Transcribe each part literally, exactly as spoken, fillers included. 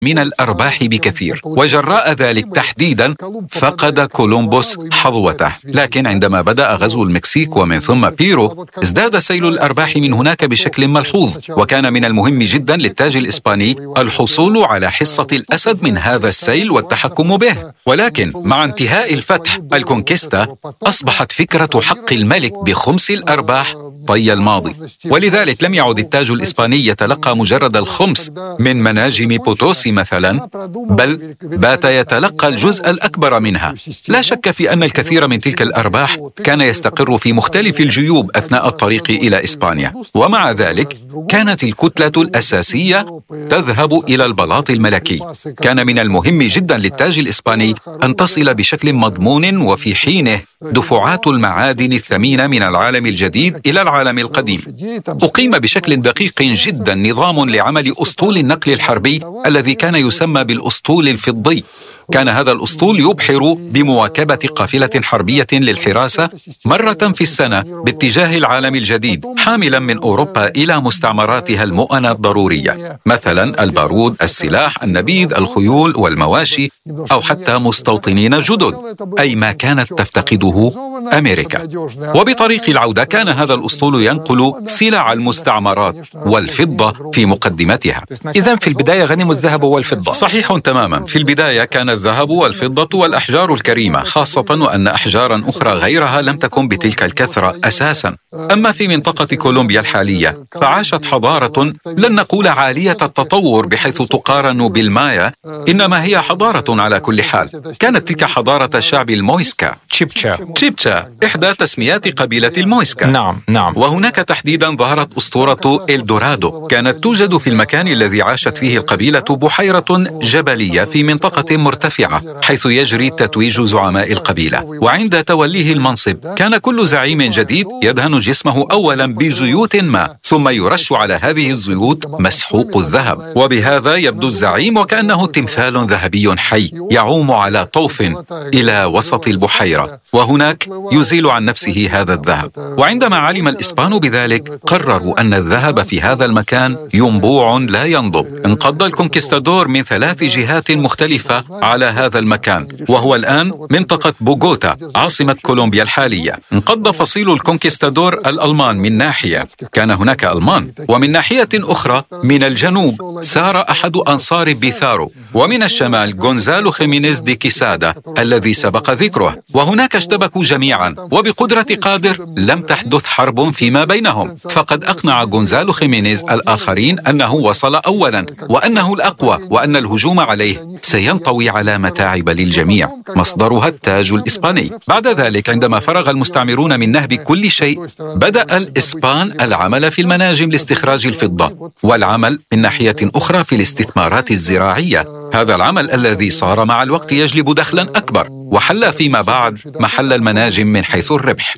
من الأرباح بكثير، وجراء ذلك تحديدا فقد كولومبوس حظوته. لكن عندما بدأ غزو المكسيك ومن ثم بيرو ازداد سيل الأرباح من هناك بشكل ملحوظ، وكان من المهم جدا للتاج الإسباني الحصول على حصة الأسد من هذا السيل والتحكم به. ولكن مع انتهاء الفتح الكونكيستا أصبحت فكرة حق الملك بخمس الأرباح طي الماضي، ولذلك لم يعد التاج الإسباني يتلقى مجرد الخمس من مناجم بوتوسي مثلا، بل بات يتلقى الجزء الأكبر منها. لا شك في أن الكثير من تلك الأرباح كان يستقر في مختلف الجيوب أثناء الطريق إلى إسبانيا، ومع ذلك كانت الكتلة الأساسية تذهب إلى البلاط الملكي. كان من المهم جدا للتاج الإسباني أن تصل بشكل مضمون وفي حينه دفعات المعادن الثمينة من العالم الجديد إلى العالم القديم. أقيم بشكل دقيق جدا نظام لعمل أسطول النقل الحربي الذي كان يسمى بالأسطول الفضي. كان هذا الأسطول يبحر بمواكبة قافلة حربية للحراسة مرة في السنة باتجاه العالم الجديد، حاملا من أوروبا إلى مستعمراتها المؤنة الضرورية، مثلا البارود، السلاح، النبيذ، الخيول والمواشي، أو حتى مستوطنين جدد، أي ما كانت تفتقده أمريكا. وبطريق العودة كان هذا الأسطول ينقل سلع المستعمرات والفضة في مقدمتها. إذن في البداية غنموا الذهب والفضة. صحيح تماما، في البداية كان الذهب والفضة والأحجار الكريمة، خاصة وأن أحجارا أخرى غيرها لم تكن بتلك الكثرة أساسا. أما في منطقة كولومبيا الحالية فعاشت حضارة لن نقول عالية التطور بحيث تقارن بالمايا، إنما هي حضارة على كل حال. كانت تلك حضارة الشعب المويسكا، تشيبتشا تشيبتشا إحدى تسميات قبيلة المويسكا. نعم نعم. وهناك تحديدا ظهرت أسطورة إلدورادو. كانت توجد في المكان الذي عاشت فيه القبيلة بحيرة جبلية في منطقة مرتفعة حيث يجري تتويج زعماء القبيلة. وعند توليه المنصب كان كل زعيم جديد يدهن جسمه أولا بزيوت ما، ثم يرش على هذه الزيوت مسحوق الذهب، وبهذا يبدو الزعيم وكأنه تمثال ذهبي حي يعوم على طوف إلى وسط البحيرة، وهناك يزيل عن نفسه هذا الذهب. وعندما علم الإسبان بذلك قرروا أن الذهب في هذا المكان ينبوع لا ينضب. انقض الكونكستادور من ثلاث جهات مختلفة على هذا المكان، وهو الآن منطقة بوغوتا عاصمة كولومبيا الحالية. انقض فصيل الكونكستادور الألمان من ناحية، كان هناك ألمان، ومن ناحية أخرى من الجنوب سار أحد أنصار بيثارو، ومن الشمال غونزالو خيمينيز دي كيسادا الذي سبق ذكره. وهناك اشتبكوا جميعا، وبقدرة قادر لم تحدث حرب فيما بينهم، فقد أقنع غونزالو خيمينيز الآخرين أنه وصل أولا وأنه الأقوى، وأن الهجوم عليه سينطوي على متاعب للجميع مصدرها التاج الإسباني. بعد ذلك عندما فرغ المستعمرون من نهب كل شيء بدأ الإسبان العمل في المناجم لاستخراج الفضة، والعمل من ناحية أخرى في الاستثمارات الزراعية. هذا العمل الذي صار مع الوقت يجلب دخلا أكبر، وحل فيما بعد محل المناجم من حيث الربح.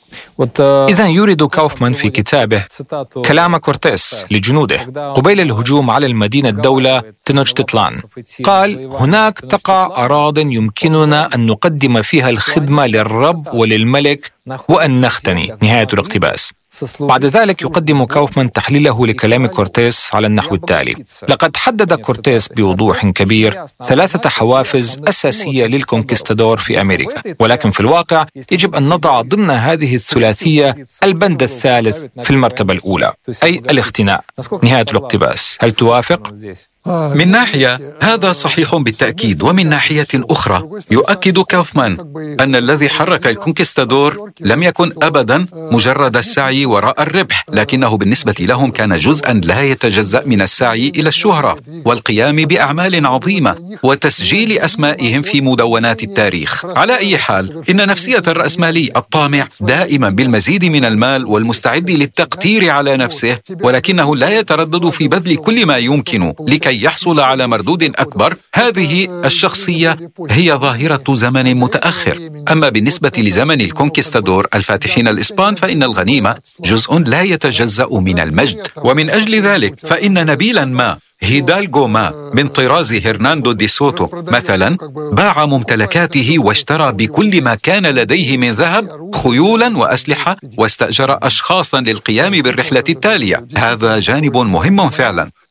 إذن يورد كاوفمان في كتابه كلام كورتيس لجنوده قبيل الهجوم على المدينة الدولة تينوشتيتلان. قال: هناك تقع أراضٍ يمكننا أن نقدم فيها الخدمة للرب وللملك وأن نختني. نهاية الاقتباس. بعد ذلك يقدم كاوفمان تحليله لكلام كورتيس على النحو التالي: لقد حدد كورتيس بوضوح كبير ثلاثة حوافز أساسية للكونكستادور في أمريكا، ولكن في الواقع يجب أن نضع ضمن هذه الثلاثية البند الثالث في المرتبة الأولى، أي الاختناء. نهاية الاقتباس. هل توافق؟ من ناحية هذا صحيح بالتأكيد، ومن ناحية أخرى يؤكد كاوفمان أن الذي حرك الكونكستادور لم يكن أبدا مجرد السعي وراء الربح، لكنه بالنسبة لهم كان جزءا لا يتجزأ من السعي إلى الشهرة والقيام بأعمال عظيمة وتسجيل أسمائهم في مدونات التاريخ. على أي حال، إن نفسية الرأسمالي الطامع دائما بالمزيد من المال والمستعد للتقتير على نفسه، ولكنه لا يتردد في بذل كل ما يمكن لكي يحصل على مردود أكبر، هذه الشخصية هي ظاهرة زمن متأخر. أما بالنسبة لزمن الكونكستادور الفاتحين الإسبان فإن الغنيمة جزء لا يتجزأ من المجد، ومن أجل ذلك فإن نبيلا ما هيدالغو ما من طراز هرناندو دي سوتو مثلا باع ممتلكاته واشترى بكل ما كان لديه من ذهب خيولا وأسلحة، واستأجر أشخاصا للقيام بالرحلة التالية. هذا جانب مهم فعلا.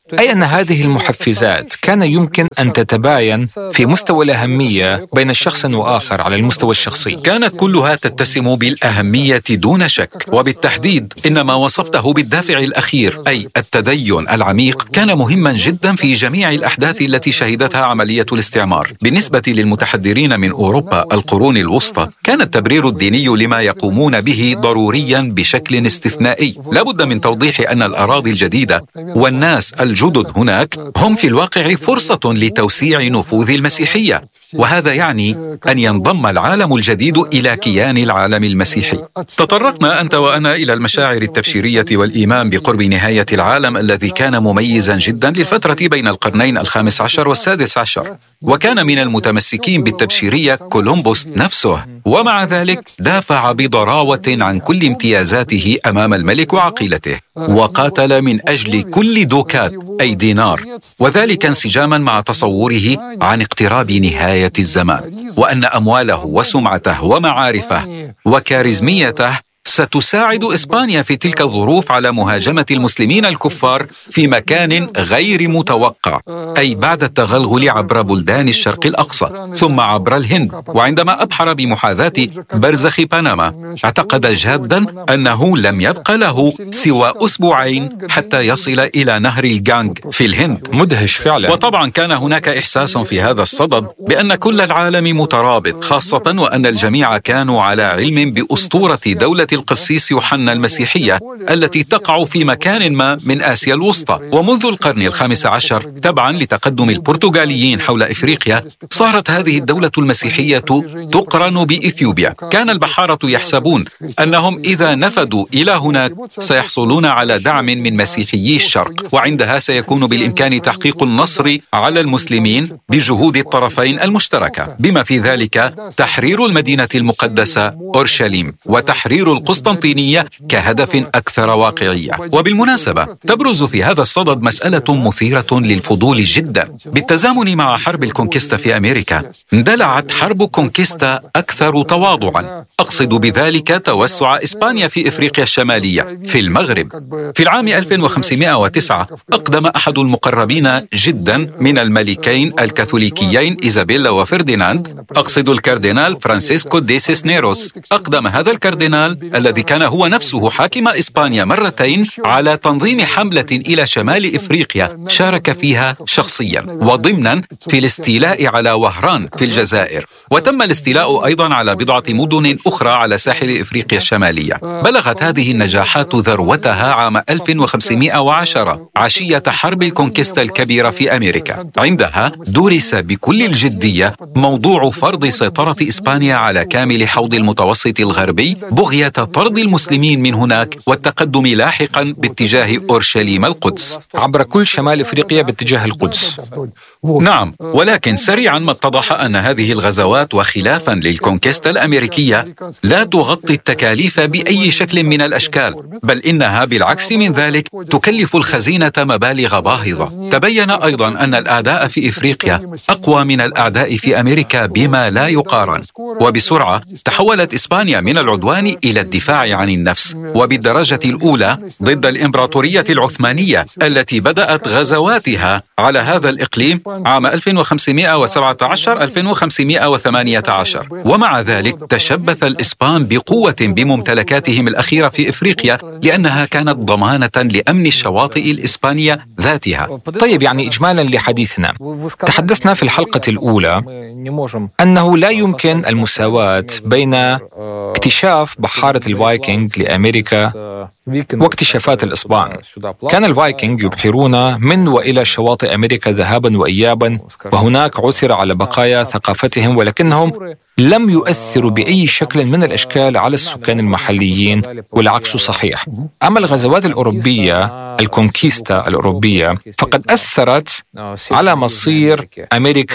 أي أن هذه المحفزات كان يمكن أن تتباين في مستوى الأهمية بين شخص وآخر على المستوى الشخصي. كانت كلها تتسم بالأهمية دون شك، وبالتحديد إن ما وصفته بالدافع الأخير أي التدين العميق كان مهما جدا في جميع الأحداث التي شهدتها عملية الاستعمار. بالنسبة للمتحضرين من أوروبا القرون الوسطى كان التبرير الديني لما يقومون به ضروريا بشكل استثنائي. لا بد من توضيح أن الأراضي الجديدة والناس الجدد هناك هم في الواقع فرصة لتوسيع نفوذ المسيحية، وهذا يعني أن ينضم العالم الجديد إلى كيان العالم المسيحي. تطرقنا أنت وأنا إلى المشاعر التبشيرية والإيمان بقرب نهاية العالم الذي كان مميزا جدا للفترة بين القرنين الخامس عشر والسادس عشر، وكان من المتمسكين بالتبشيرية كولومبوس نفسه، ومع ذلك دافع بضراوة عن كل امتيازاته أمام الملك وعقيلته، وقاتل من أجل كل دوكات أي دينار، وذلك انسجاما مع تصوره عن اقتراب نهاية الزمان، وأن أمواله وسمعته ومعارفه وكاريزميته ستساعد إسبانيا في تلك الظروف على مهاجمة المسلمين الكفار في مكان غير متوقع، أي بعد التغلغل عبر بلدان الشرق الأقصى ثم عبر الهند. وعندما أبحر بمحاذاة برزخ بنما اعتقد جادا أنه لم يبق له سوى أسبوعين حتى يصل إلى نهر الجانج في الهند. مدهش فعلا. وطبعا كان هناك إحساس في هذا الصدد بأن كل العالم مترابط، خاصة وأن الجميع كانوا على علم بأسطورة دولة القسيس يوحنا المسيحية التي تقع في مكان ما من آسيا الوسطى. ومنذ القرن الخامس عشر تبعا لتقدم البرتغاليين حول إفريقيا صارت هذه الدولة المسيحية تقرن بإثيوبيا. كان البحارة يحسبون أنهم إذا نفذوا إلى هناك سيحصلون على دعم من مسيحيي الشرق، وعندها سيكون بالإمكان تحقيق النصر على المسلمين بجهود الطرفين المشتركة، بما في ذلك تحرير المدينة المقدسة أورشليم وتحرير القسطنطينية كهدف أكثر واقعية. وبالمناسبة تبرز في هذا الصدد مسألة مثيرة للفضول جدا. بالتزامن مع حرب الكونكيستا في أمريكا اندلعت حرب كونكيستا أكثر تواضعا، أقصد بذلك توسع إسبانيا في إفريقيا الشمالية في المغرب. في العام ألف وخمسمائة وتسعة أقدم أحد المقربين جدا من الملكين الكاثوليكيين إيزابيلا وفرديناند، أقصد الكاردينال فرانسيسكو دي سيسنيروس، أقدم هذا الكاردينال الذي كان هو نفسه حاكم إسبانيا مرتين على تنظيم حملة إلى شمال إفريقيا شارك فيها شخصيا، وضمنا في الاستيلاء على وهران في الجزائر، وتم الاستيلاء أيضا على بضعة مدن أخرى على ساحل إفريقيا الشمالية. بلغت هذه النجاحات ذروتها عام ألف وخمسمائة وعشرة عشية حرب الكونكيستا الكبيرة في أمريكا. عندها درس بكل الجدية موضوع فرض سيطرة إسبانيا على كامل حوض المتوسط الغربي بغية طرد المسلمين من هناك والتقدم لاحقا باتجاه أورشليم القدس عبر كل شمال إفريقيا باتجاه القدس. نعم، ولكن سريعا ما اتضح أن هذه الغزوات وخلافا للكونكيستا الأمريكية لا تغطي التكاليف بأي شكل من الأشكال، بل إنها بالعكس من ذلك تكلف الخزينة مبالغ باهظة. تبين أيضا أن الأعداء في إفريقيا أقوى من الأعداء في أمريكا بما لا يقارن، وبسرعة تحولت إسبانيا من العدوان إلى الدفاع عن النفس، وبالدرجة الأولى ضد الإمبراطورية العثمانية التي بدأت غزواتها على هذا الإقليم عام ألف وخمسمائة وسبعة عشر ألف وخمسمائة وثمانية عشر. ومع ذلك تشبث الإسبان بقوة بممتلكاتهم الأخيرة في إفريقيا لأنها كانت ضمانة لأمن الشواطئ الإسبانية ذاتها. طيب، يعني إجمالا لحديثنا، تحدثنا في الحلقة الأولى أنه لا يمكن المساواة بين اكتشاف بحارة الفايكنج لأمريكا واكتشافات الإسبان. كان الفايكنج يبحرون من وإلى شواطئ أمريكا ذهابا وإيابا، وهناك عثر على بقايا ثقافتهم، ولكنهم لم يؤثروا بأي شكل من الأشكال على السكان المحليين، والعكس صحيح. أما الغزوات الأوروبية الكونكيستا الأوروبية فقد أثرت على مصير أمريكا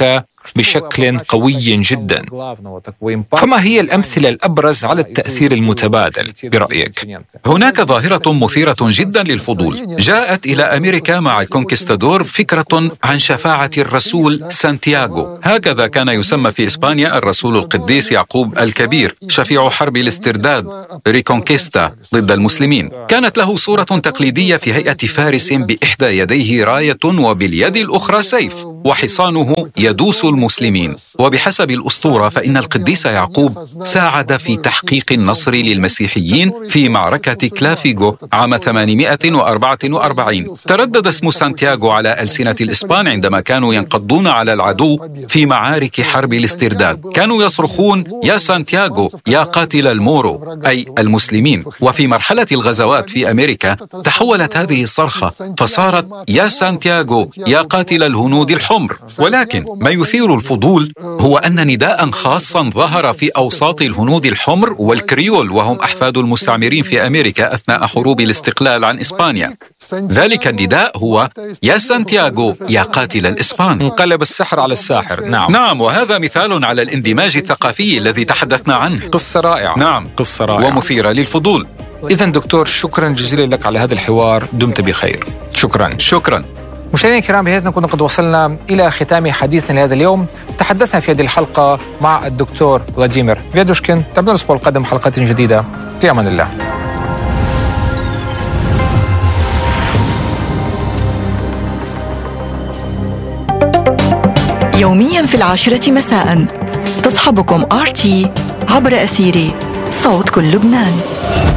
بشكل قوي جدا. فما هي الأمثلة الأبرز على التأثير المتبادل برأيك؟ هناك ظاهرة مثيرة جدا للفضول. جاءت إلى أمريكا مع الكونكستادور فكرة عن شفاعة الرسول سانتياغو، هكذا كان يسمى في إسبانيا الرسول القديس يعقوب الكبير، شفيع حرب الاسترداد ريكونكيستا ضد المسلمين. كانت له صورة تقليدية في هيئة فارس بإحدى يديه راية وباليد الأخرى سيف، وحصانه يدوس المسلمين. وبحسب الأسطورة فإن القديس يعقوب ساعد في تحقيق النصر للمسيحيين في معركة كلافيغو عام ثمانمائة وأربعة وأربعين. تردد اسم سانتياغو على ألسنة الإسبان عندما كانوا ينقضون على العدو في معارك حرب الاسترداد. كانوا يصرخون يا سانتياغو يا قاتل المورو، أي المسلمين. وفي مرحلة الغزوات في أمريكا تحولت هذه الصرخة فصارت يا سانتياغو يا قاتل الهنود الحمر. ولكن ما يثير الفضول هو أن نداء خاصا ظهر في أوساط الهنود الحمر والكريول، وهم أحفاد المستعمرين في أمريكا أثناء حروب الاستقلال عن إسبانيا. ذلك النداء هو يا سانتياغو يا قاتل الإسبان. انقلب السحر على الساحر. نعم نعم، وهذا مثال على الاندماج الثقافي الذي تحدثنا عنه. قصة رائعة. نعم، قصة رائعة ومثيرة للفضول. إذن دكتور، شكرا جزيلا لك على هذا الحوار، دمت بخير. شكرا. شكرا. مشاهدينا الكرام، بهذا نكون قد وصلنا إلى ختام حديثنا لهذا اليوم. تحدثنا في هذه الحلقة مع الدكتور فلاديمير فيدوشكين. تابعونا الأسبوع القادم حلقات جديدة. في أمان الله. يوميا في العاشرة مساء تصحبكم آر تي عبر أثير صوت كل لبنان.